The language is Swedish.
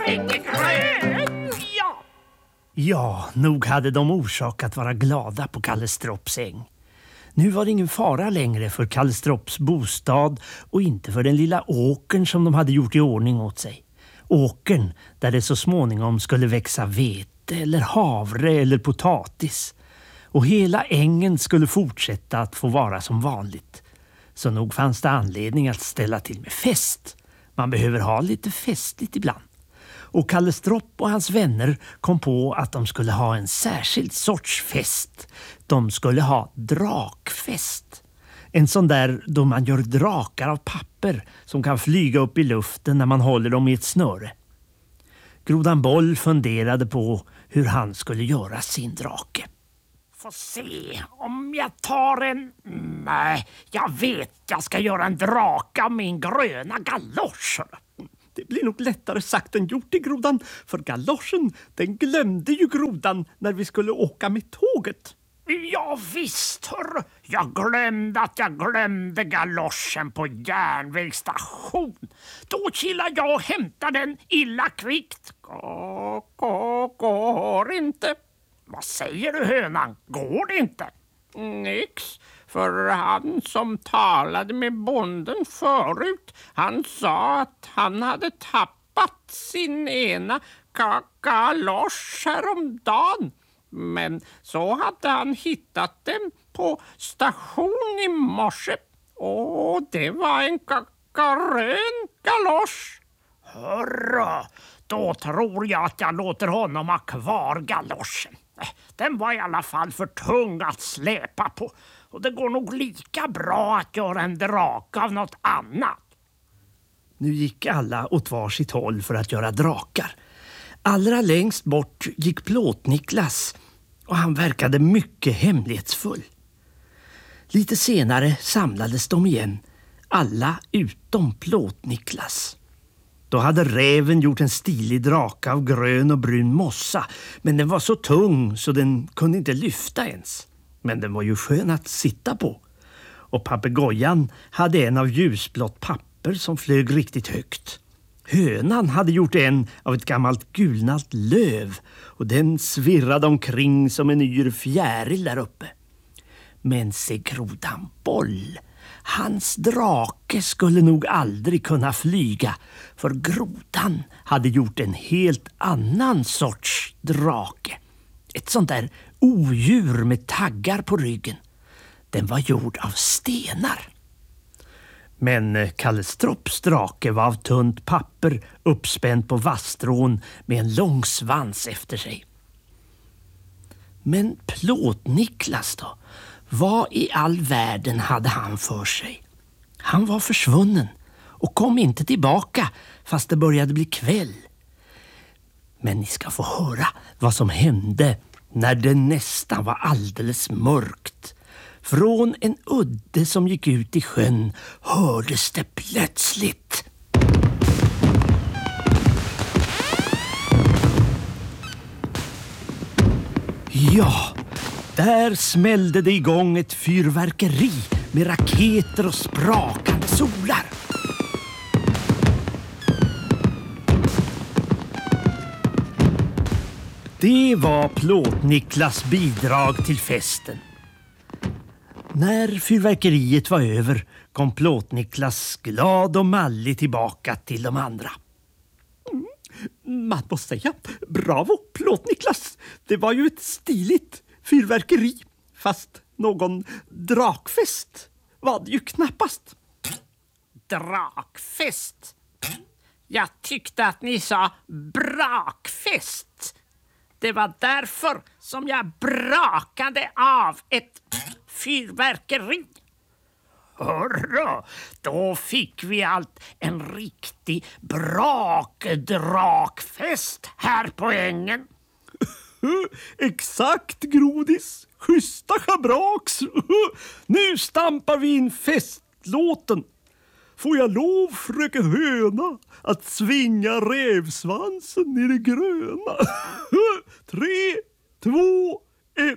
är grön, ja. Ja, nog hade de orsak att vara glada på Kalle Stropps äng. Nu var det ingen fara längre för Kalle Stropps bostad och inte för den lilla åkern som de hade gjort i ordning åt sig. Åkern där det så småningom skulle växa vete eller havre eller potatis. Och hela ängen skulle fortsätta att få vara som vanligt. Så nog fanns det anledning att ställa till med fest. Man behöver ha lite festligt ibland. Och Kalle Stropp och hans vänner kom på att de skulle ha en särskild sorts fest. De skulle ha drakfest. En sån där då man gör drakar av papper som kan flyga upp i luften när man håller dem i ett snöre. Grodan Boll funderade på hur han skulle göra sin drake. Får se om jag tar en... Nej, jag vet jag ska göra en drake av min gröna galosch. Det blir nog lättare sagt än gjort i grodan, för galoschen, den glömde ju grodan när vi skulle åka med tåget. Ja visst, hör. Jag glömde att jag glömde galoschen på järnvägsstation. Då killar jag och hämtar den illa kvickt. Går inte. Vad säger du, hönan? Går det inte? Nix, för han som talade med bonden förut, han sa att han hade tappat sin ena galosch häromdagen. Men så hade han hittat den på station i morse. Och det var en grön galosch. Hörru, då tror jag att jag låter honom ha kvar galoschen. Den var i alla fall för tung att släpa på. Och det går nog lika bra att göra en drake av något annat. Nu gick alla åt varsitt håll för att göra drakar. Allra längst bort gick Plåt-Niklas och han verkade mycket hemlighetsfull. Lite senare samlades de igen, alla utom Plåt-Niklas. Då hade räven gjort en stilig drake av grön och brun mossa, men den var så tung så den kunde inte lyfta ens. Men den var ju skön att sitta på. Och papegojan hade en av ljusblått papper som flög riktigt högt. Hönan hade gjort en av ett gammalt gulnat löv och den svirrade omkring som en yr fjäril där uppe. Men se grodan Boll, hans drake skulle nog aldrig kunna flyga, för grodan hade gjort en helt annan sorts drake. Ett sånt där odjur med taggar på ryggen. Den var gjord av stenar. Men Kalle Stropps drake var av tunt papper uppspänd på vasstrån med en lång svans efter sig. Men Plåt-Niklas då? Vad i all världen hade han för sig? Han var försvunnen och kom inte tillbaka fast det började bli kväll. Men ni ska få höra vad som hände när det nästan var alldeles mörkt. Från en udde som gick ut i sjön hördes det plötsligt. Ja, där smällde det igång ett fyrverkeri med raketer och sprakande solar. Det var Plåt-Niklas bidrag till festen. När fyrverkeriet var över kom Plåt-Niklas glad och mallig tillbaka till de andra. Man måste säga, bravo Plåt-Niklas. Det var ju ett stiligt fyrverkeri, fast någon drakfest var det ju knappast. Drakfest? Jag tyckte att ni sa brakfest. Det var därför som jag brakade av ett fyrverkeri. Hörru, då fick vi allt en riktig brakdrakfest här på ängen. Exakt, Grodis. Schyssta schabraks. Nu stampar vi in festlåten. Får jag lov, fröken höna, att svinga rävsvansen i det gröna? 3, 2,